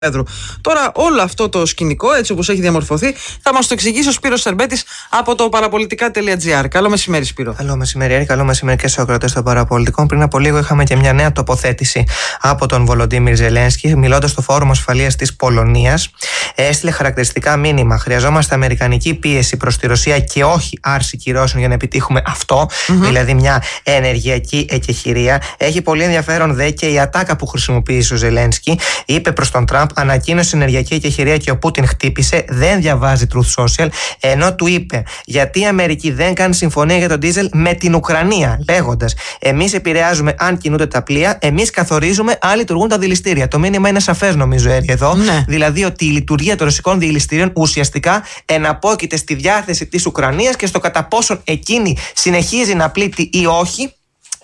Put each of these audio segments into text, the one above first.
Τώρα, όλο αυτό το σκηνικό, έτσι όπως έχει διαμορφωθεί, θα μας το εξηγήσει ο Σπύρος Σερμπέτης από το παραπολιτικά.gr. Καλό μεσημέρι, Σπύρο. Καλό μεσημέρι, Έρη. Καλό μεσημέρι και στους ακροατές των παραπολιτικών. Πριν από λίγο είχαμε και μια νέα τοποθέτηση από τον Βολοντίμιρ Ζελένσκι, μιλώντας στο Φόρουμ Ασφαλείας της Πολωνίας. Έστειλε χαρακτηριστικά μήνυμα. Χρειαζόμαστε αμερικανική πίεση προς τη Ρωσία και όχι άρση κυρώσεων για να επιτύχουμε αυτό, δηλαδή μια ενεργειακή εκεχηρία. Έχει πολύ ενδιαφέρον δε και η ατάκα που χρησιμοποίησε ο Ζελένσκι. Είπε προς τον Τραμπ, ανακοίνωσε ενεργειακή εκεχηρία και ο Πούτιν χτύπησε. Δεν διαβάζει Truth Social, ενώ του είπε γιατί η Αμερική δεν κάνει συμφωνία για τον ντίζελ με την Ουκρανία, λέγοντας εμείς επηρεάζουμε αν κινούνται τα πλοία, εμείς καθορίζουμε αν λειτουργούν τα δηληστήρια. Το μήνυμα είναι σαφές, νομίζω, Έρη, εδώ. Ναι. Δηλαδή ότι η λειτουργία των ρωσικών δηληστήριων ουσιαστικά εναπόκειται στη διάθεση της Ουκρανίας και στο κατά πόσον εκείνη συνεχίζει να πλήττει ή όχι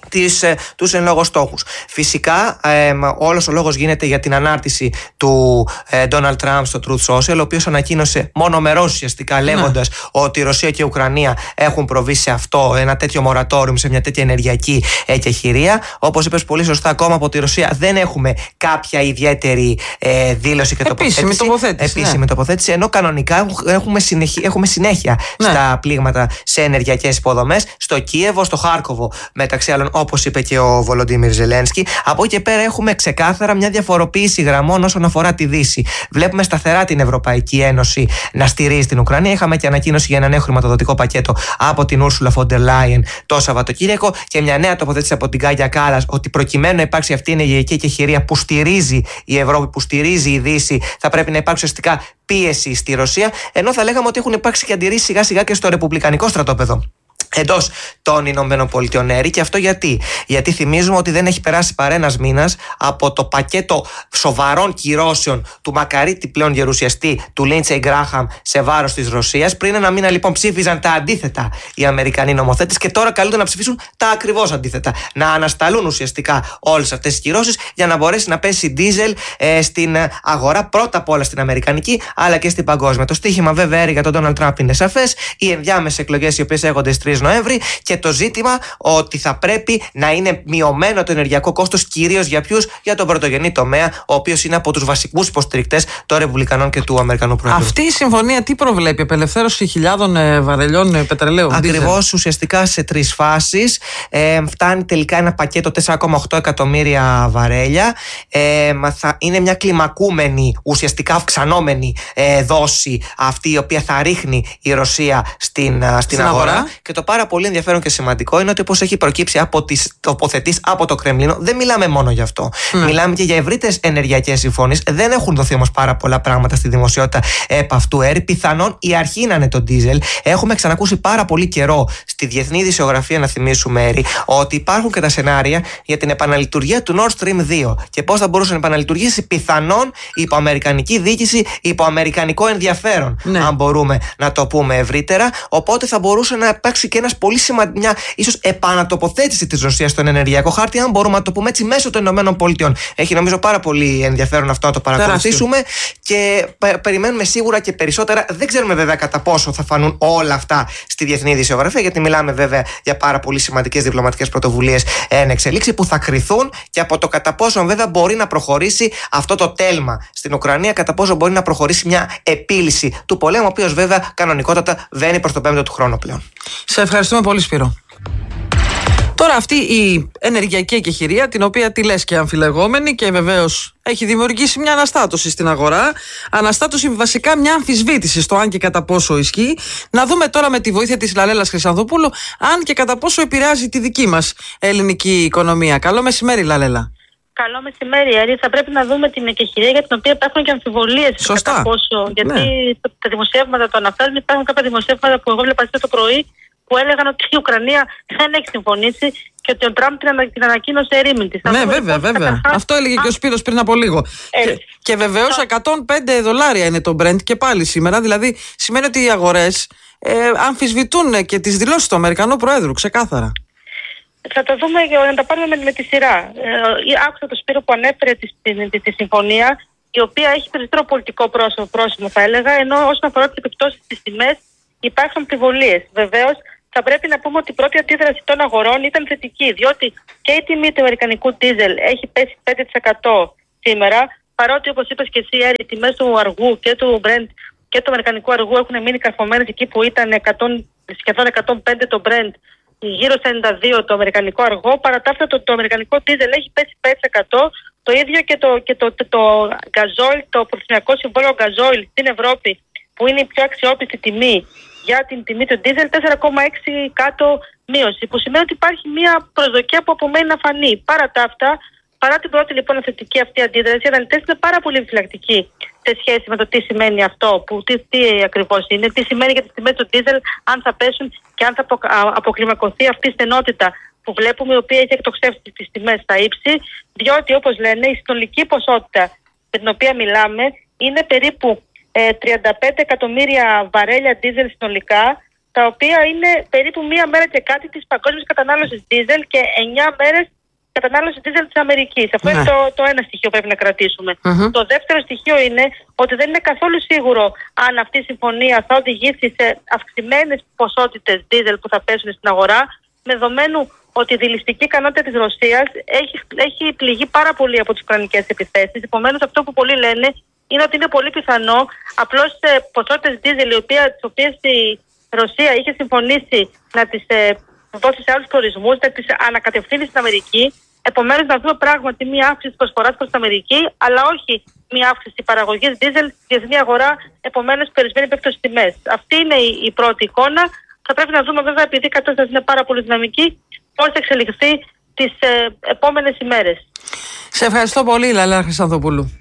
τους εν λόγω στόχους. Φυσικά, όλος ο λόγος γίνεται για την ανάρτηση του Donald Trump στο Truth Social, ο οποίος ανακοίνωσε μονομερώς ουσιαστικά λέγοντας ότι η Ρωσία και η Ουκρανία έχουν προβεί σε αυτό, ένα τέτοιο μορατόριο, σε μια τέτοια ενεργειακή εκεχηρία. Όπως είπες πολύ σωστά, ακόμα από τη Ρωσία δεν έχουμε κάποια ιδιαίτερη δήλωση και επίσημη τοποθέτηση, ενώ κανονικά έχουμε συνέχεια στα πλήγματα σε ενεργειακές υποδομές, στο Κίεβο, στο Χάρκοβο, μεταξύ άλλων, όπως είπε και ο Βολοντίμιρ Ζελένσκι. Από εκεί και πέρα έχουμε ξεκάθαρα μια διαφοροποίηση γραμμών όσον αφορά τη Δύση. Βλέπουμε σταθερά την Ευρωπαϊκή Ένωση να στηρίζει την Ουκρανία. Είχαμε και ανακοίνωση για ένα νέο χρηματοδοτικό πακέτο από την Ursula von der Leyen το Σαββατοκύριακο και μια νέα τοποθέτηση από την Κάγια Κάλλας ότι προκειμένου να υπάρξει αυτή η ενεργειακή εκεχηρία που στηρίζει η Ευρώπη, που στηρίζει η Δύση, θα πρέπει να υπάρξει ουσιαστικά πίεση στη Ρωσία. Ενώ θα λέγαμε ότι έχουν υπάρξει και αντιρρήσεις σιγά σιγά και στο ρεπουμπλικανικό στρατόπεδο εντός των Ηνωμένων Πολιτειών, Έρη. Και αυτό γιατί θυμίζουμε ότι δεν έχει περάσει παρά ένας μήνας από το πακέτο σοβαρών κυρώσεων του μακαρίτη πλέον γερουσιαστή του Λίντσεϊ Γκράχαμ σε βάρος της Ρωσίας. Πριν ένα μήνα λοιπόν ψήφιζαν τα αντίθετα οι Αμερικανοί νομοθέτες και τώρα καλούνται να ψηφίσουν τα ακριβώς αντίθετα. Να ανασταλούν ουσιαστικά όλες αυτές τις κυρώσεις για να μπορέσει να πέσει ντίζελ στην αγορά, πρώτα απ' όλα στην αμερικανική αλλά και στην παγκόσμια. Το στίχημα βέβαια, Έρη, για τον Ντόναλντ Τραμπ είναι σαφές. Οι ενδιάμεσες εκλογές οι οποίες έχονται στις 3 Νοέμβρη και το ζήτημα ότι θα πρέπει να είναι μειωμένο το ενεργειακό κόστος, κυρίως για ποιους? Για τον πρωτογενή τομέα, ο οποίος είναι από τους βασικούς υποστηρικτές των Ρεπουμπλικανών και του Αμερικανού Προέδρου. Αυτή η συμφωνία τι προβλέπει? Απελευθέρωση χιλιάδων βαρελιών πετρελαίου? Ακριβώς, ουσιαστικά σε 3 φάσεις. Φτάνει τελικά ένα πακέτο 4,8 εκατομμύρια βαρέλια. Είναι μια κλιμακούμενη, ουσιαστικά αυξανόμενη δόση αυτή η οποία θα ρίχνει η Ρωσία στην αγορά. Και το πάρα πολύ ενδιαφέρον και σημαντικό είναι ότι όπως έχει προκύψει από τις τοποθετήσεις από το Κρεμλίνο, δεν μιλάμε μόνο γι' αυτό. Μιλάμε και για ευρύτερες ενεργειακές συμφωνίες. Δεν έχουν δοθεί όμως πάρα πολλά πράγματα στη δημοσιότητα επ' αυτού, Έρη. Πιθανόν η αρχή να είναι το ντίζελ. Έχουμε ξανακούσει πάρα πολύ καιρό στη διεθνή ειδησιογραφία, να θυμίσουμε, Έρη, ότι υπάρχουν και τα σενάρια για την επαναλειτουργία του Nord Stream 2 και πώς θα μπορούσε να επαναλειτουργήσει πιθανόν υπό αμερικανική διοίκηση, υπό αμερικανικό ενδιαφέρον, αν μπορούμε να το πούμε ευρύτερα. Οπότε θα μπορούσε να υπάρξει και μια ίσως επανατοποθέτηση της Ρωσίας στον ενεργειακό χάρτη, αν μπορούμε να το πούμε έτσι, μέσω των Ηνωμένων Πολιτειών. Έχει νομίζω πάρα πολύ ενδιαφέρον αυτό να το παρακολουθήσουμε και περιμένουμε σίγουρα και περισσότερα. Δεν ξέρουμε βέβαια κατά πόσο θα φανούν όλα αυτά στη διεθνή ειδησιογραφία, γιατί μιλάμε βέβαια για πάρα πολύ σημαντικές διπλωματικές πρωτοβουλίες εν εξελίξη που θα κριθούν και από το κατά πόσο βέβαια μπορεί να προχωρήσει αυτό το τέλμα στην Ουκρανία, κατά πόσο μπορεί να προχωρήσει μια επίλυση του πολέμου, ο οποίος βέβαια κανονικότατα βαίνει προς το 5ο του χρόνο πλέον. Σε ευχαριστούμε πολύ, Σπύρο. Τώρα αυτή η ενεργειακή εκεχηρία, την οποία τη λες και αμφιλεγόμενη και βεβαίως έχει δημιουργήσει μια αναστάτωση στην αγορά. Αναστάτωση, βασικά μια αμφισβήτηση στο αν και κατά πόσο ισχύει. Να δούμε τώρα με τη βοήθεια της Λαλέλας Χρυσανθοπούλου αν και κατά πόσο επηρεάζει τη δική μας ελληνική οικονομία. Καλό μεσημέρι, Λαλέλα. Καλό μεσημέρι, Έρη. Θα πρέπει να δούμε την εκεχηρία για την οποία υπάρχουν και αμφιβολίες. Σωστά. Κατά πόσο, γιατί τα δημοσιεύματα το αναφέρουν. Υπάρχουν κάποια δημοσιεύματα που εγώ βλέπα σήμερα το πρωί που έλεγαν ότι η Ουκρανία δεν έχει συμφωνήσει και ότι ο Τραμπ την ανακοίνωσε ερήμην της. Ναι, βέβαια. Αυτό έλεγε και ο Σπύρος πριν από λίγο. Και βεβαίως $105 είναι το Brent και πάλι σήμερα. Δηλαδή σημαίνει ότι οι αγορές αμφισβητούν και τις δηλώσεις του Αμερικανού Προέδρου, ξεκάθαρα. Θα το δούμε να τα πάρουμε με τη σειρά. Άκουσα τον Σπύρο που ανέφερε τη συμφωνία, η οποία έχει περισσότερο πολιτικό πρόσημο, θα έλεγα, ενώ όσον αφορά τις επιπτώσεις στις τιμές υπάρχουν αμφιβολίες. Βεβαίως, θα πρέπει να πούμε ότι η πρώτη αντίδραση των αγορών ήταν θετική, διότι και η τιμή του αμερικανικού ντίζελ έχει πέσει 5% σήμερα, παρότι όπως είπες και εσύ, οι τιμές του αργού και του Brent και του αμερικανικού αργού έχουν μείνει καρφωμένες εκεί που ήταν σχεδόν 105 το Brent, γύρω στα 92 το αμερικανικό αργό. Παρά τα αυτά το αμερικανικό δίζελ έχει πέσει 5%. Το ίδιο και το γκαζόιλ, το προθυμιακό συμβόλαιο γκαζόιλ στην Ευρώπη, που είναι η πιο αξιόπιστη τιμή για την τιμή του δίζελ, 4,6 κάτω μείωση, που σημαίνει ότι υπάρχει μια προσδοκία που απομένει να φανεί. Παρά τα αυτά, παρά την πρώτη λοιπόν θετική αυτή αντίδραση, οι αναλυτές είναι πάρα πολύ επιφυλακτικοί σε σχέση με το τι σημαίνει αυτό, τι ακριβώς είναι, τι σημαίνει για τις τιμές του δίζελ, αν θα πέσουν και αν θα αποκλιμακωθεί αυτή η στενότητα που βλέπουμε, η οποία έχει εκτοξεύσει τις τιμές στα ύψη, διότι όπως λένε η συνολική ποσότητα με την οποία μιλάμε είναι περίπου 35 εκατομμύρια βαρέλια δίζελ συνολικά, τα οποία είναι περίπου μία μέρα και κάτι της παγκόσμιας κατανάλωσης δίζελ και 9 μέρες κατανάλωση δίζελ της Αμερικής. Αυτό είναι το ένα στοιχείο που πρέπει να κρατήσουμε. Το δεύτερο στοιχείο είναι ότι δεν είναι καθόλου σίγουρο αν αυτή η συμφωνία θα οδηγήσει σε αυξημένες ποσότητες δίζελ που θα πέσουν στην αγορά, με δεδομένου ότι η δηληστική ικανότητα της Ρωσίας έχει πληγεί πάρα πολύ από τις ουκρανικές επιθέσεις. Επομένως, αυτό που πολλοί λένε είναι ότι είναι πολύ πιθανό απλώς ποσότητες δίζελ, τις οποίες η Ρωσία είχε συμφωνήσει να τις δώσει σε άλλους προορισμούς, να τις ανακατευθύνει στην Αμερική. Επομένως, να δούμε πράγματι μία αύξηση της προσφοράς προς την Αμερική, αλλά όχι μία αύξηση παραγωγής δίζελ στη διεθνή αγορά, επομένως περιορισμένη επίπτωση στις τιμές. Αυτή είναι η πρώτη εικόνα. Θα πρέπει να δούμε, βέβαια, επειδή η κατάσταση είναι πάρα πολύ δυναμική, πώς θα εξελιχθεί τις επόμενες ημέρες. Σε ευχαριστώ πολύ, Λαλά Χρυσανθοπούλου.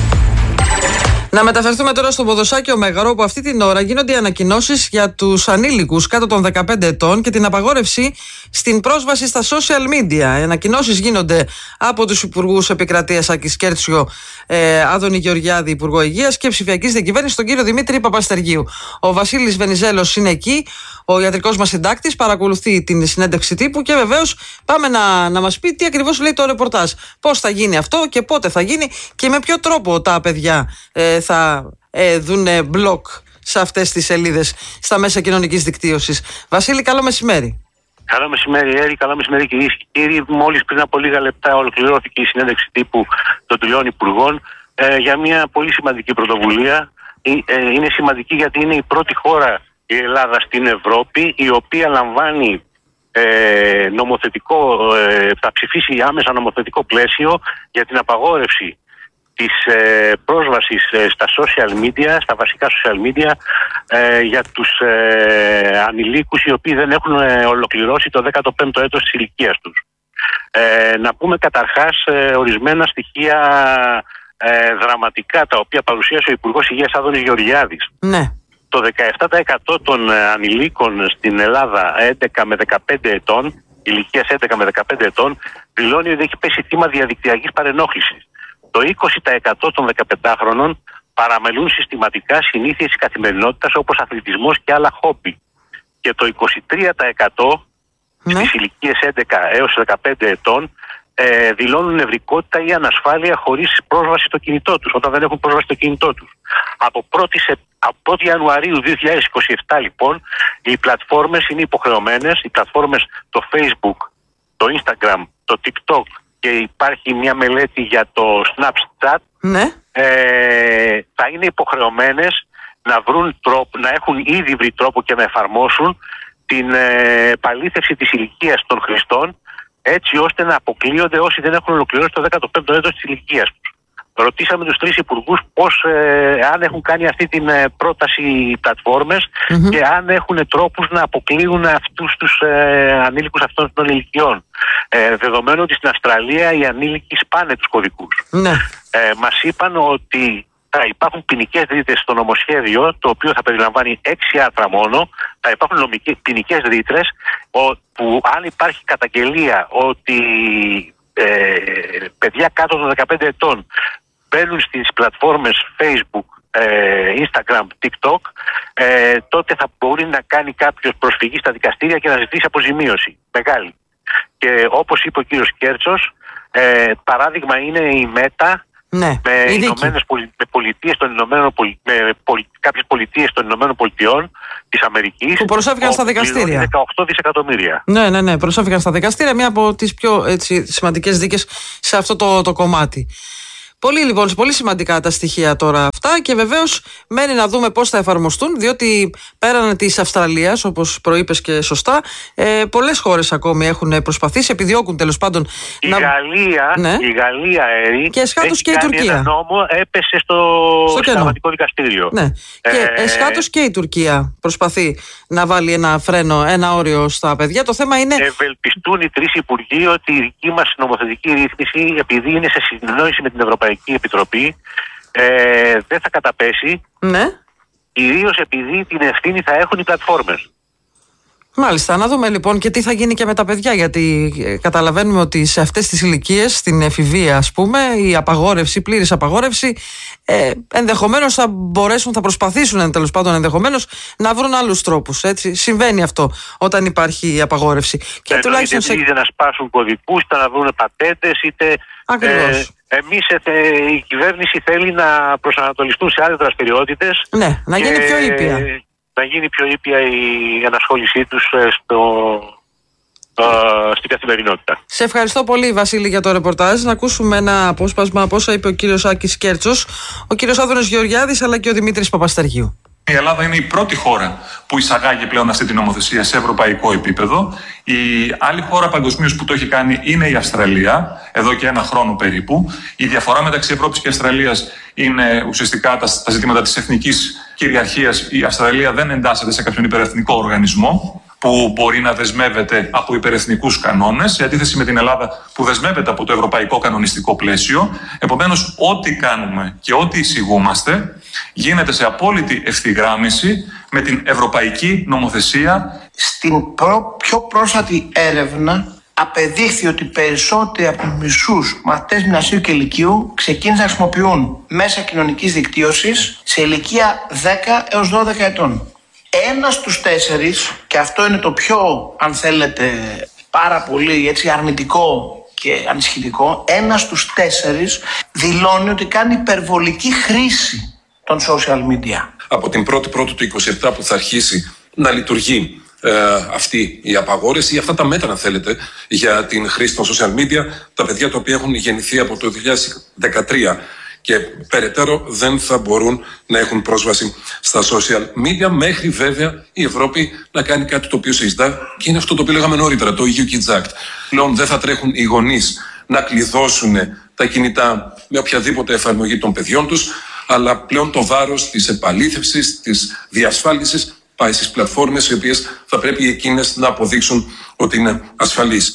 Να μεταφερθούμε τώρα στο Ποδοσάκιο Μέγαρο, όπου αυτή την ώρα γίνονται οι ανακοινώσεις για τους ανήλικους κάτω των 15 ετών και την απαγόρευση στην πρόσβαση στα social media. Οι ανακοινώσεις γίνονται από τους υπουργούς επικρατείας Άκης Κέρτσιο, Άδωνη Γεωργιάδη, Υπουργό Υγείας, και ψηφιακής διακυβέρνησης, τον κύριο Δημήτρη Παπαστεργίου. Ο Βασίλης Βενιζέλος είναι εκεί, ο ιατρικός μας συντάκτης, παρακολουθεί την συνέντευξη τύπου και βεβαίως πάμε να μας πει τι ακριβώς λέει το ρεπορτάζ. Πώς θα γίνει αυτό και πότε θα γίνει και με ποιο τρόπο τα παιδιά θα δουν μπλοκ σε αυτές τις σελίδες στα μέσα κοινωνικής δικτύωσης. Βασίλη, καλό μεσημέρι. Καλό μεσημέρι, Έρη. Καλό μεσημέρι, κυρίες και κύριοι. Μόλις πριν από λίγα λεπτά ολοκληρώθηκε η συνέντευξη τύπου των τριών υπουργών για μια πολύ σημαντική πρωτοβουλία. Είναι σημαντική γιατί είναι η πρώτη χώρα, η Ελλάδα, στην Ευρώπη, η οποία λαμβάνει θα ψηφίσει άμεσα νομοθετικό πλαίσιο για την απαγόρευση της πρόσβασης στα social media, στα βασικά social media, για τους ανηλίκους οι οποίοι δεν έχουν ολοκληρώσει το 15ο έτος της ηλικίας τους. Να πούμε καταρχάς ορισμένα στοιχεία δραματικά, τα οποία παρουσίασε ο Υπουργός Υγείας Άδωνης Γεωργιάδης. Ναι. Το 17% των ανηλίκων στην Ελλάδα 11 με 15 ετών, ηλικίας 11 με 15 ετών, δηλώνει ότι έχει πέσει θύμα διαδικτυακής παρενόχλησης. Το 20% των 15χρονων παραμελούν συστηματικά συνήθειες της καθημερινότητας, όπως αθλητισμός και άλλα χόμπι. Και το 23% στις ηλικίες 11 έως 15 ετών δηλώνουν νευρικότητα ή ανασφάλεια χωρίς πρόσβαση στο κινητό τους, όταν δεν έχουν πρόσβαση στο κινητό τους. Από 1η Ιανουαρίου 2027 λοιπόν οι πλατφόρμες είναι υποχρεωμένες, οι πλατφόρμες το Facebook, το Instagram, το TikTok, και υπάρχει μια μελέτη για το Snapchat, θα είναι υποχρεωμένες να βρουν τρόπο, να έχουν ήδη βρει τρόπο και να εφαρμόσουν την επαλήθευση της ηλικίας των χρηστών, έτσι ώστε να αποκλείονται όσοι δεν έχουν ολοκληρώσει το 15ο έτος της ηλικίας τους. Ρωτήσαμε τους τρεις υπουργούς αν έχουν κάνει αυτή την πρόταση οι πλατφόρμες και αν έχουν τρόπους να αποκλείουν αυτούς τους ανήλικους αυτών των ηλικιών. Δεδομένου ότι στην Αυστραλία οι ανήλικοι σπάνε τους κωδικούς. Μας είπαν ότι θα υπάρχουν ποινικές ρήτρες στο νομοσχέδιο, το οποίο θα περιλαμβάνει 6 άρθρα μόνο. Θα υπάρχουν ποινικές ρήτρες που αν υπάρχει καταγγελία ότι παιδιά κάτω των 15 ετών μπαίνουν στις πλατφόρμες Facebook, Instagram, TikTok, τότε θα μπορεί να κάνει κάποιος προσφυγή στα δικαστήρια και να ζητήσει αποζημίωση μεγάλη. Και όπως είπε ο κύριος Κέρτσος, παράδειγμα είναι η ΜΕΤΑ, με κάποιες πολιτείες των Ηνωμένων Πολιτειών της Αμερικής, που προσέφηκαν στα δικαστήρια. 18 δισεκατομμύρια. Ναι, προσέφηκαν στα δικαστήρια, μία από τις πιο σημαντικές δίκες σε αυτό το κομμάτι. Πολύ λοιπόν, πολύ σημαντικά τα στοιχεία τώρα αυτά και βεβαίως μένει να δούμε πώς θα εφαρμοστούν, διότι πέραν της Αυστραλίας, όπως προείπες και σωστά, πολλές χώρες ακόμη έχουν προσπαθήσει, επιδιώκουν τέλος πάντων. Η Γαλλία, Έρη, και εσχάτως και η κάνει Τουρκία. ένα νόμο, έπεσε στο Συνταγματικό Δικαστήριο. Ναι. Και εσχάτως και η Τουρκία προσπαθεί να βάλει ένα φρένο, ένα όριο στα παιδιά. Το θέμα είναι. Ευελπιστούν οι τρεις υπουργοί ότι η δική μας νομοθετική ρύθμιση, επειδή είναι σε συνεννόηση με την Ευρωπαϊκή Επιτροπή, δεν θα καταπέσει. Ναι. Κυρίως επειδή την ευθύνη θα έχουν οι πλατφόρμες. Μάλιστα, να δούμε λοιπόν και τι θα γίνει και με τα παιδιά, γιατί καταλαβαίνουμε ότι σε αυτές τις ηλικίες, στην εφηβεία ας πούμε, η απαγόρευση, η πλήρης απαγόρευση, ενδεχομένως θα προσπαθήσουν τέλος πάντων ενδεχομένως να βρουν άλλους τρόπους, έτσι. Συμβαίνει αυτό όταν υπάρχει η απαγόρευση. Και τουλάχιστον είτε να σπάσουν κωδικούς, είτε να βρουν πατέντες, είτε. Ακριβώς. Εμείς η κυβέρνηση θέλει να προσανατολιστούν σε άλλες δραστηριότητες. Ναι, να γίνει πιο ήπια. Να γίνει πιο ήπια η ενασχόλησή τους στην καθημερινότητα. Σε ευχαριστώ πολύ, Βασίλη, για το ρεπορτάζ. Να ακούσουμε ένα απόσπασμα από όσα είπε ο κύριος Άκης Κέρτσος, ο κύριος Άδωνος Γεωργιάδης αλλά και ο Δημήτρης Παπαστεργίου. Η Ελλάδα είναι η πρώτη χώρα που εισαγάγει πλέον αυτή την νομοθεσία σε ευρωπαϊκό επίπεδο. Η άλλη χώρα παγκοσμίως που το έχει κάνει είναι η Αυστραλία, εδώ και ένα χρόνο περίπου. Η διαφορά μεταξύ Ευρώπης και Αυστραλίας είναι ουσιαστικά τα ζητήματα της εθνικής κυριαρχίας. Η Αυστραλία δεν εντάσσεται σε κάποιον υπερεθνικό οργανισμό που μπορεί να δεσμεύεται από υπερεθνικούς κανόνες, σε αντίθεση με την Ελλάδα που δεσμεύεται από το ευρωπαϊκό κανονιστικό πλαίσιο. Επομένως, ό,τι κάνουμε και ό,τι εισηγούμαστε γίνεται σε απόλυτη ευθυγράμμιση με την ευρωπαϊκή νομοθεσία. Στην πιο πρόσφατη έρευνα απεδείχθη ότι περισσότεροι από τους μισούς μαθητές γυμνασίου και λυκείου ξεκίνησαν να χρησιμοποιούν μέσα κοινωνικής δικτύωσης σε ηλικία 10 έως 12 ετών. Ένας στους 4, και αυτό είναι το πιο, αν θέλετε, πάρα πολύ έτσι, αρνητικό και ανησυχητικό, ένας στους 4 δηλώνει ότι κάνει υπερβολική χρήση των social media. Από την 1η Πρώτου του 2027 που θα αρχίσει να λειτουργεί αυτή η απαγόρευση ή αυτά τα μέτρα, αν θέλετε, για την χρήση των social media, τα παιδιά τα οποία έχουν γεννηθεί από το 2013 και περαιτέρω δεν θα μπορούν να έχουν πρόσβαση στα social media, μέχρι βέβαια η Ευρώπη να κάνει κάτι το οποίο συζητά και είναι αυτό το οποίο λέγαμε νωρίτερα, το EU Kids Act. Πλέον δεν θα τρέχουν οι γονείς να κλειδώσουν τα κινητά με οποιαδήποτε εφαρμογή των παιδιών τους, αλλά πλέον το βάρος της επαλήθευσης, της διασφάλισης πάει στις πλατφόρμες, οι οποίες θα πρέπει εκείνες να αποδείξουν ότι είναι ασφαλείς.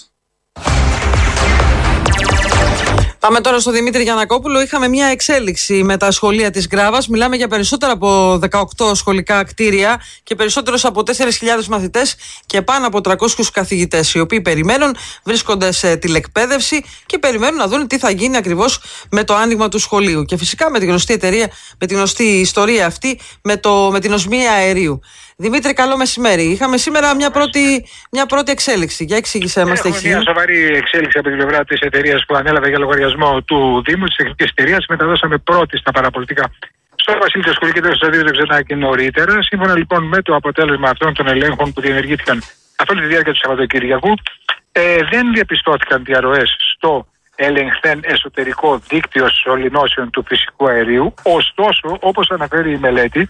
Πάμε τώρα στο Δημήτρη Γιαννακόπουλο. Είχαμε μια εξέλιξη με τα σχολεία της Γκράβας. Μιλάμε για περισσότερα από 18 σχολικά κτίρια και περισσότερους από 4.000 μαθητές και πάνω από 300 καθηγητές, οι οποίοι περιμένουν, βρίσκονται σε τηλεκπαίδευση και περιμένουν να δουν τι θα γίνει ακριβώς με το άνοιγμα του σχολείου. Και φυσικά με τη γνωστή εταιρεία, με τη γνωστή ιστορία αυτή, με την οσμία αερίου. Δημήτρη, καλό μεσημέρι. Είχαμε σήμερα μια πρώτη εξέλιξη. Για εξήγησέ μας τι έχει. Μια σοβαρή εξέλιξη από την πλευρά της εταιρείας που ανέλαβε για λογαριασμό του Δήμου, της τεχνικής εταιρείας. Μεταδώσαμε πρώτη στα παραπολιτικά στο Βασίλη Τεσκουλή και το Κωνσταντίνο Ξενάκη νωρίτερα. Σύμφωνα λοιπόν με το αποτέλεσμα αυτών των ελέγχων που διενεργήθηκαν καθ' όλη τη διάρκεια του Σαββατοκυριακού, δεν διαπιστώθηκαν διαρροές στο ελεγχθέν εσωτερικό δίκτυο σωληνώσεων του φυσικού αερίου. Ωστόσο, όπως αναφέρει η μελέτη,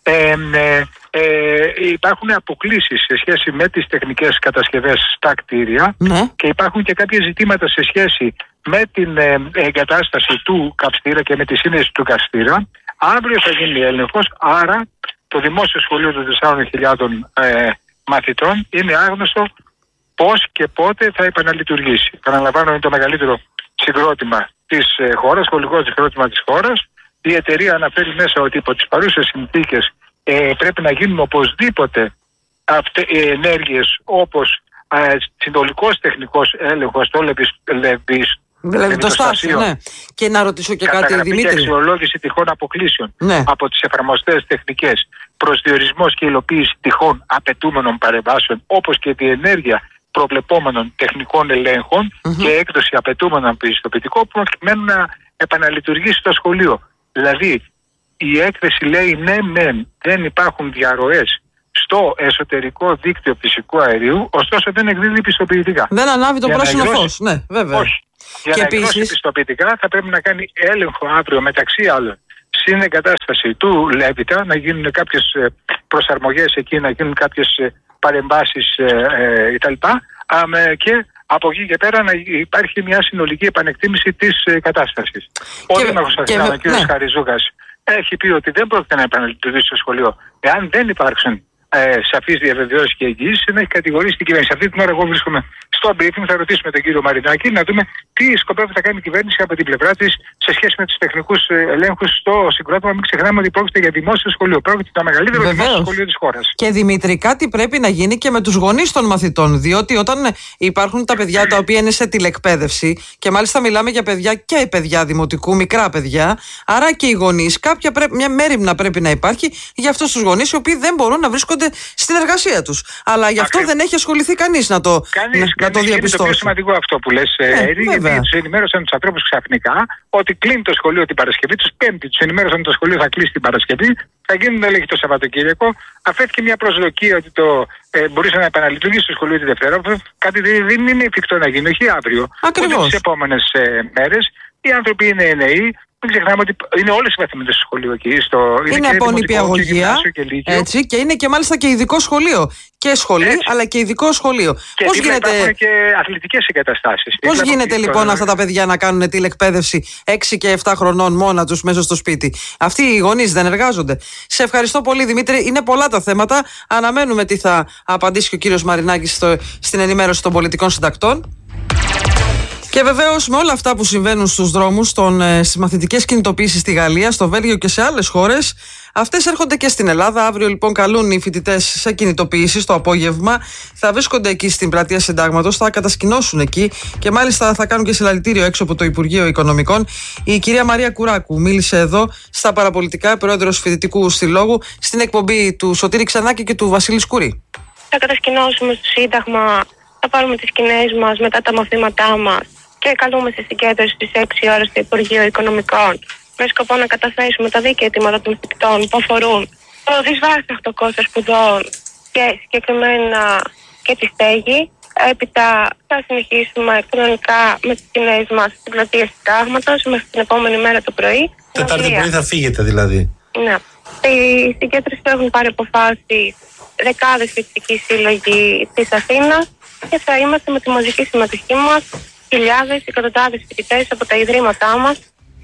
υπάρχουν αποκλίσεις σε σχέση με τις τεχνικές κατασκευές στα κτίρια, και υπάρχουν και κάποια ζητήματα σε σχέση με την εγκατάσταση του καυστήρα και με τη σύνδεση του καυστήρα. Αύριο θα γίνει έλεγχος, άρα το δημόσιο σχολείο των 4.000 μαθητών είναι άγνωστο πώς και πότε θα επαναλειτουργήσει. Παραλαμβάνω, είναι το μεγαλύτερο συγκρότημα της χώρας, σχολικό συγκρότημα της χώρας. Η εταιρεία αναφέρει μέσα ότι υπό τις παρούσες συνθήκες πρέπει να γίνουν οπωσδήποτε ενέργειες όπως συνολικός τεχνικός έλεγχος στο λεβιστοστάσιο, ναι. Και να ρωτήσω και κάτι, Δημήτρη. Και αξιολόγηση τυχών αποκλήσεων από τις εφαρμοστές τεχνικές, προσδιορισμός και υλοποίηση τυχών απαιτούμενων παρεμβάσεων, όπως και τη ενέργεια προβλεπόμενων τεχνικών ελέγχων και έκδοση απαιτούμενων πιστοποιητικών προκειμένου να επαναλειτουργήσει το σχολείο. Δηλαδή, η έκθεση λέει ναι, δεν υπάρχουν διαρροές στο εσωτερικό δίκτυο φυσικού αερίου, ωστόσο δεν εκδίδει πιστοποιητικά. Δεν ανάβει το πράσινο φως, ναι, βέβαια. Όχι. Για να εκδώσει πιστοποιητικά θα πρέπει να κάνει έλεγχο αύριο, μεταξύ άλλων, στην εγκατάσταση του Λέβητα, να γίνουν κάποιες προσαρμογές εκεί, να γίνουν κάποιες παρεμβάσεις κτλ. Και από εκεί και πέρα να υπάρχει μια συνολική επανεκτίμηση της κατάστασης. Ο Δήμαρχος Αθηνών, ο κ. Χαριζούγας, έχει πει ότι δεν πρόκειται να επαναλειτουργήσει το σχολείο εάν δεν υπάρξουν σαφείς διαβεβαιώσεις και εγγυήσεις, να έχει κατηγορήσει την κυβέρνηση. Αυτή την ώρα εγώ βρίσκομαι στο briefing, θα ρωτήσουμε τον κύριο Μαρινάκη να δούμε τι σκοπεύει να κάνει η κυβέρνηση από την πλευρά της σε σχέση με τους τεχνικούς ελέγχους στο συγκρότημα. Μην ξεχνάμε ότι πρόκειται για δημόσιο σχολείο. Πρόκειται το μεγαλύτερο δημόσιο σχολείο της χώρας. Και Δημήτρη, κάτι πρέπει να γίνει και με τους γονείς των μαθητών. Διότι όταν υπάρχουν τα παιδιά τα οποία είναι σε τηλεκπαίδευση, και μάλιστα μιλάμε για παιδιά και παιδιά δημοτικού, μικρά παιδιά, άρα και οι γονείς, μια μέριμνα πρέπει να υπάρχει για αυτούς τους γονείς οι οποίοι δεν μπορούν να βρίσκονται στην εργασία τους. Αλλά γι' αυτό δεν έχει ασχοληθεί κανείς να το διαπιστώσει. Είναι το πιο σημαντικό αυτό που λες, Έρη, γιατί τους ενημέρωσαν τους ανθρώπους ξαφνικά ότι κλείνει το σχολείο την Παρασκευή, τους Πέμπτη τους ενημέρωσαν ότι το σχολείο θα κλείσει την Παρασκευή, θα γίνουν έλεγχοι το Σαββατοκύριακο. Αφέθηκε μια προσδοκία ότι μπορούσε να επαναλειτουργήσει το σχολείο τη Δευτέρα. Κάτι δεν είναι εφικτό να γίνει, όχι αύριο. Ακριβώς. Τις επόμενες μέρες. Οι άνθρωποι είναι νέοι. Μην ξεχνάμε ότι είναι όλες οι βαθμίδες στο σχολείο εκεί. Είναι από νηπιαγωγεία. Έτσι, και είναι και μάλιστα και ειδικό σχολείο. Και σχολείο, αλλά και ειδικό σχολείο. Και πώς γίνεται... υπάρχουν και αθλητικές εγκαταστάσεις. Πώς γίνεται λοιπόν αυτά τα παιδιά να κάνουν τηλεκπαίδευση 6 και 7 χρονών μόνα τους μέσα στο σπίτι? Αυτοί οι γονείς δεν εργάζονται? Σε ευχαριστώ πολύ, Δημήτρη. Είναι πολλά τα θέματα. Αναμένουμε τι θα απαντήσει και ο κύριος Μαρινάκης στην ενημέρωση των πολιτικών συντακτών. Και βεβαίως με όλα αυτά που συμβαίνουν στους δρόμους, στις μαθητικές κινητοποιήσεις στη Γαλλία, στο Βέλγιο και σε άλλες χώρες, αυτές έρχονται και στην Ελλάδα. Αύριο λοιπόν καλούν οι φοιτητές σε κινητοποιήσεις το απόγευμα. Θα βρίσκονται εκεί στην πλατεία Συντάγματος, θα κατασκηνώσουν εκεί και μάλιστα θα κάνουν και συλλαλητήριο έξω από το Υπουργείο Οικονομικών. Η κυρία Μαρία Κουράκου μίλησε εδώ στα παραπολιτικά, πρόεδρος Φοιτητικού Συλλόγου, στην εκπομπή του Σωτήρη Ξανάκη και του Βασίλη Σκουρή. Θα κατασκηνώσουμε στο Σύνταγμα, θα πάρουμε τις σκηνές μας μετά τα μαθήματά μας και καλούμε στη συγκέντρωση στις 6 ώρες στο Υπουργείο Οικονομικών με σκοπό να καταθέσουμε τα δίκαια αιτήματα των φοιτητών που αφορούν το δυσβάσταχτο κόστος σπουδών και συγκεκριμένα και τη στέγη. Έπειτα θα συνεχίσουμε κανονικά με τις σκηνές μας στην πλατεία Συντάγματος μέχρι την επόμενη μέρα το πρωί. Τετάρτη πρωί θα φύγετε δηλαδή? Ναι. Στη συγκέντρωση έχουν πάρει αποφάσεις δεκάδες φοιτητικοί σύλλογοι της Αθήνας και θα είμαστε με τη μαζική συμμετοχή μας χιλιάδες, εκατοντάδες φοιτητές από τα ιδρύματά μας.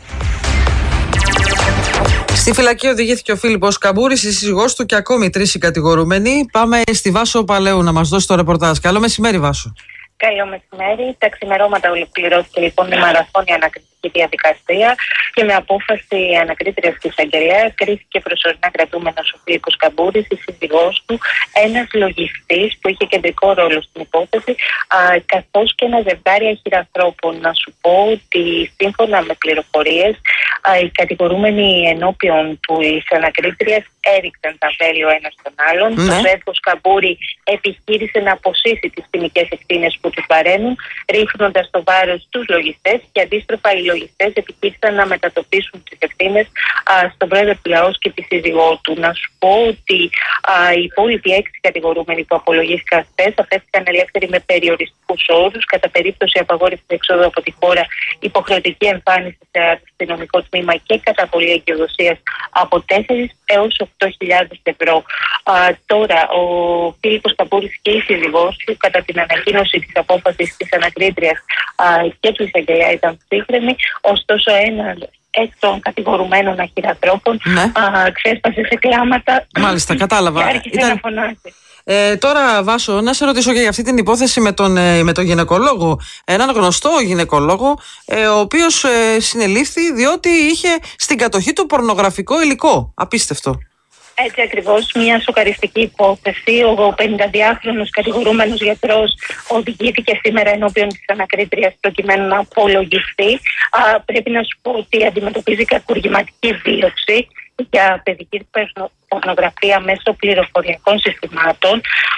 Στη φυλακή οδηγήθηκε ο Φίλιππος Καμπούρης, η σύζυγός του και ακόμη 3 συγκατηγορούμενοι. Πάμε στη Βάσο Παλαιού να μας δώσει το ρεπορτάζ. Καλό μεσημέρι, Βάσο. Καλό μεσημέρι. Τα ξημερώματα ολοκληρώθηκε λοιπόν η μαραθώνια ανακριτική διαδικασία και με απόφαση ανακρίτριας της εισαγγελέας κρίθηκε προσωρινά κρατούμενος ο Φίλιππος Καμπούρης, η σύζυγός του, ένας λογιστής που είχε κεντρικό ρόλο στην υπόθεση, καθώς και ένα ζευγάρι αχυρανθρώπων. Να σου πω ότι σύμφωνα με πληροφορίες, οι κατηγορούμενοι ενώπιον της ανακρίτριας έριξαν τα βέλη ο ένας τον άλλον. Ναι. Ο Φίλιππος Καμπούρη επιχείρησε να αποσύσει τις ποινικές ευθύνες που του παρέμουν, ρίχνοντας το βάρος στους λογιστές, και αντίστροφα οι λογιστές επιχείρησαν να μετατοπίσουν τις ευθύνες στον πρόεδρο του λαού και τη σύζυγό του. Να σου πω ότι οι υπόλοιποι 6 κατηγορούμενοι που απολογήθηκαν χθες αφέθηκαν ελεύθεροι με περιοριστικούς όρους, κατά περίπτωση απαγόρευση εξόδου από τη χώρα, υποχρεωτική εμφάνιση σε αστυνομικό τμήμα και καταβολή εγκυοδοσίας από 4 έως 8.000 ευρώ. Τώρα, ο Φίλιππος Καμπούρης και η σύζυγός του, κατά την ανακοίνωση της απόφασης της ανακρίτριας και του εισαγγελέα, ήταν ψύχρεμοι, ωστόσο ένας εκ των κατηγορουμένων αχυρανθρώπων ξέσπασε σε κλάματα. Μάλιστα, κατάλαβα. Και άρχισε να φωνάζει. Τώρα, Βάσο, να σε ρωτήσω και για αυτή την υπόθεση με τον γυναικολόγο. Έναν γνωστό γυναικολόγο, ο οποίος συνελήφθη διότι είχε στην κατοχή του πορνογραφικό υλικό. Απίστευτο. Έτσι ακριβώς, μια σοκαριστική υπόθεση. Ο 52χρονος κατηγορούμενος γιατρός οδηγήθηκε σήμερα ενώπιον της ανακρίτριας προκειμένου να απολογηθεί. Πρέπει να σου πω ότι αντιμετωπίζει κακουργηματική δίωξη για παιδική πορνογραφία μέσω πληροφοριακών συστημάτων.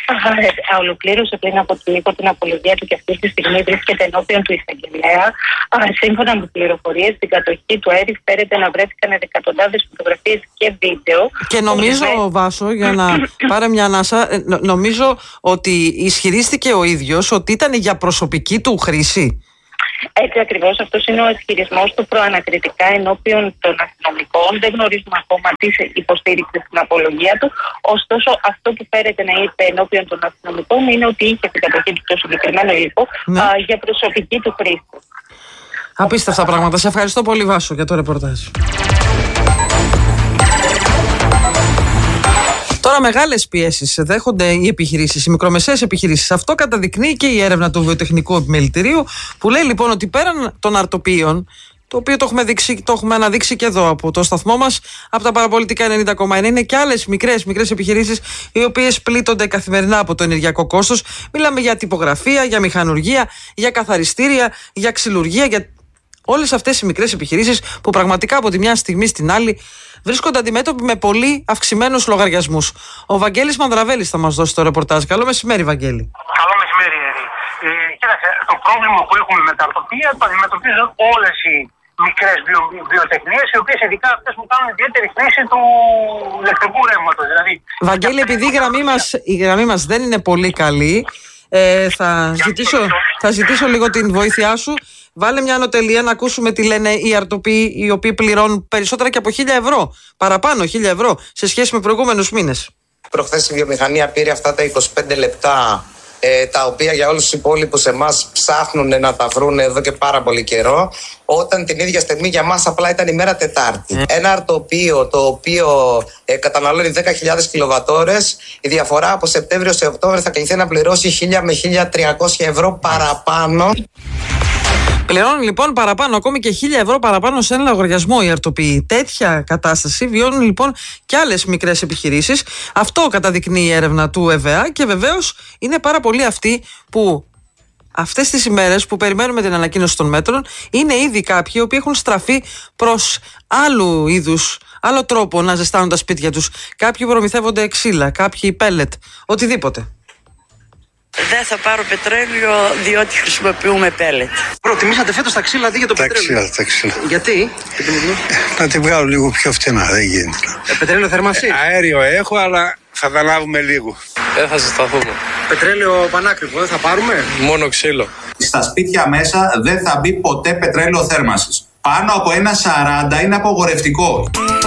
Ολοκλήρωσε πριν από λίγο την απολογία του και αυτή τη στιγμή βρίσκεται ενώπιον του εισαγγελέα. Σύμφωνα με πληροφορίες, στην κατοχή του ΕΡΙ φέρεται να βρέθηκαν εκατοντάδες φωτογραφίες και βίντεο. Και νομίζω, Βάσο, για να πάρε μια ανάσα, νομίζω ότι ισχυρίστηκε ο ίδιος ότι ήταν για προσωπική του χρήση. Έτσι ακριβώς, αυτός είναι ο ισχυρισμός του προανακριτικά ενώπιον των αστυνομικών. Δεν γνωρίζουμε ακόμα τι υποστήριξε στην απολογία του. Ωστόσο, αυτό που φέρεται να είπε ενώπιον των αστυνομικών είναι ότι είχε στην κατοχή του το συγκεκριμένο υλικό για προσωπική του χρήση. Απίστευτα πράγματα. Σε ευχαριστώ πολύ, Βάσο, για το ρεπορτάζ. Τώρα μεγάλες πιέσεις δέχονται οι επιχειρήσεις, οι μικρομεσαίες επιχειρήσεις. Αυτό καταδεικνύει και η έρευνα του Βιοτεχνικού Επιμελητηρίου, που λέει λοιπόν ότι πέραν των αρτοποιείων, το οποίο το έχουμε αναδείξει και εδώ από το σταθμό μας, από τα παραπολιτικά 90,1, είναι και άλλες μικρές επιχειρήσεις οι οποίες πλήττονται καθημερινά από το ενεργειακό κόστος. Μιλάμε για τυπογραφία, για μηχανουργία, για καθαριστήρια, για ξυλουργία, για όλες αυτές οι μικρές επιχειρήσεις που πραγματικά από τη μια στιγμή στην άλλη βρίσκονται αντιμέτωποι με πολύ αυξημένους λογαριασμούς. Ο Βαγγέλης Μανδραβέλης θα μας δώσει το ρεπορτάζ. Καλό μεσημέρι, Βαγγέλη. Καλό μεσημέρι, Ερή. Κοίταξε, το πρόβλημα που έχουμε με τα αρτοπία το αντιμετωπίζουν όλες οι μικρές βιοτεχνίες, οι οποίες ειδικά αυτές που κάνουν ιδιαίτερη χρήση του ηλεκτρικού ρεύματος. Δηλαδή, Βαγγέλη, επειδή η γραμμή μας δεν είναι πολύ καλή, θα ζητήσω λίγο την βοήθειά σου. Βάλε μια ανωτελεία να ακούσουμε τι λένε οι αρτοποιοί, οι οποίοι πληρώνουν περισσότερα και από 1.000 ευρώ. Παραπάνω 1.000 ευρώ σε σχέση με προηγούμενους μήνες. Προχθές η βιομηχανία πήρε αυτά τα 25 λεπτά, τα οποία για όλους τους υπόλοιπους εμάς ψάχνουν να τα βρουν εδώ και πάρα πολύ καιρό, όταν την ίδια στιγμή για μας απλά ήταν ημέρα Τετάρτη. Ένα αρτοπείο το οποίο καταναλώνει 10.000 κιλοβατόρες, η διαφορά από Σεπτέμβριο σε Οκτώβριο θα κληθεί να πληρώσει 1.000 με 1.300 ευρώ παραπάνω. Πληρώνουν λοιπόν παραπάνω, ακόμη και 1.000 ευρώ παραπάνω σε ένα λογαριασμό οι αρτοποιοί. Τέτοια κατάσταση βιώνουν λοιπόν και άλλες μικρές επιχειρήσεις. Αυτό καταδεικνύει η έρευνα του ΕΒΑ και βεβαίως είναι πάρα πολλοί αυτοί που αυτές τις ημέρες που περιμένουμε την ανακοίνωση των μέτρων είναι ήδη κάποιοι οι οποίοι έχουν στραφεί προς άλλο τρόπο να ζεστάνουν τα σπίτια τους. Κάποιοι προμηθεύονται ξύλα, κάποιοι πέλετ, οτιδήποτε. Δεν θα πάρω πετρέλαιο διότι χρησιμοποιούμε πέλετ. Προτιμήσατε φέτος τα ξύλα αντί για το πετρέλαιο. Τα ξύλα. Γιατί? Να την βγάλω λίγο πιο φτηνά, δεν γίνεται. Πετρέλαιο θέρμανση. Αέριο έχω, αλλά θα τα λάβουμε λίγο. Δεν θα ζεσταθούμε. Πετρέλαιο πανάκριβο δεν θα πάρουμε. Μόνο ξύλο. Στα σπίτια μέσα δεν θα μπει ποτέ πετρέλαιο θέρμανσης. Πάνω από 1,40 είναι απογορευτικό.